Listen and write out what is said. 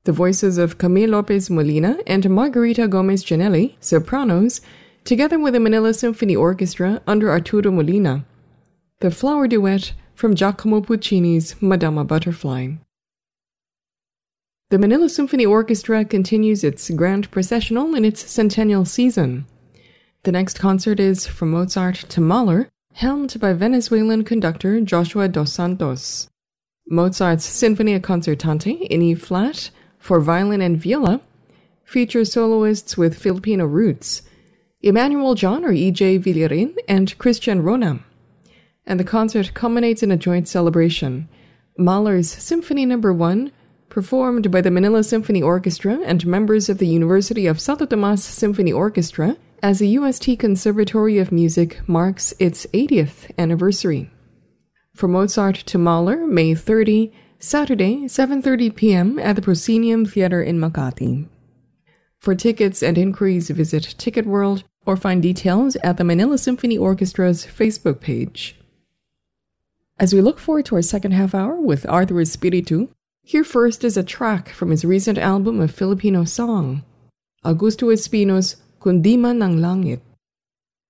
The voices of Camille Lopez Molina and Margarita Gomez Janelli, sopranos, together with the Manila Symphony Orchestra under Arturo Molina. The Flower Duet from Giacomo Puccini's Madama Butterfly. The Manila Symphony Orchestra continues its grand processional in its centennial season. The next concert is from Mozart to Mahler, helmed by Venezuelan conductor Joshua dos Santos. Mozart's Sinfonia Concertante in E-flat for violin and viola features soloists with Filipino roots, Emmanuel John or E.J. Villarin and Christian Rona. And the concert culminates in a joint celebration. Mahler's Symphony No. 1, performed by the Manila Symphony Orchestra and members of the University of Santo Tomas Symphony Orchestra, as the UST Conservatory of Music marks its 80th anniversary. From Mozart to Mahler, May 30, Saturday, 7:30 p.m. at the Proscenium Theater in Makati. For tickets and inquiries, visit Ticket World or find details at the Manila Symphony Orchestra's Facebook page. As we look forward to our second half hour with Arthur Espiritu, here first is a track from his recent album of Filipino song, Augusto Espino's Kundiman ng Langit.